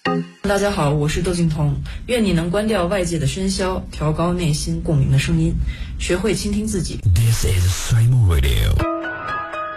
大家好，我是窦靖童，愿你能关掉外界的喧嚣，调高内心共鸣的声音，学会倾听自己。 This is Simon Radio。